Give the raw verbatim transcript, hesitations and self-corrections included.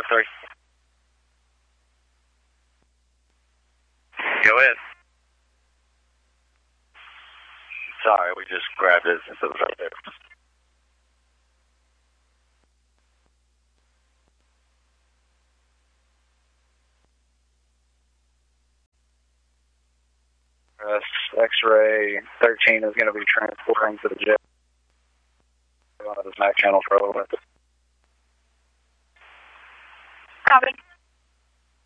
three. Go ahead. Sorry, we just grabbed it since it was right there. Uh, X-ray thirteen is going to be transporting to the jet. One of the Mac channel for a little bit. Copy.